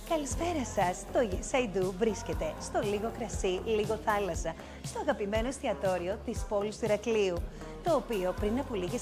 Καλησπέρα σας. Το Yes I Do βρίσκεται στο Λίγο Κρασί, Λίγο Θάλασσα, στο αγαπημένο εστιατόριο της πόλης του Ηρακλείου, το οποίο πριν από λίγες